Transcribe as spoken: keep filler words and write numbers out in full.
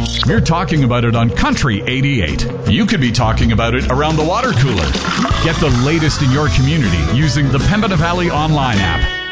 We're talking about it on Country eighty-eight. You could be talking about it around the water cooler. Get the latest in your community using the Pembina Valley online app.